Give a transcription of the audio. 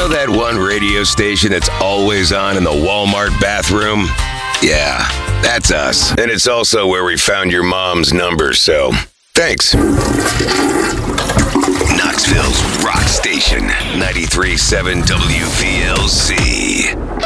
that one radio station that's always on in the Walmart bathroom? Yeah, that's us. And it's also where we found your mom's number, so thanks. Knoxville's Rock Station, 93.7 WVLC.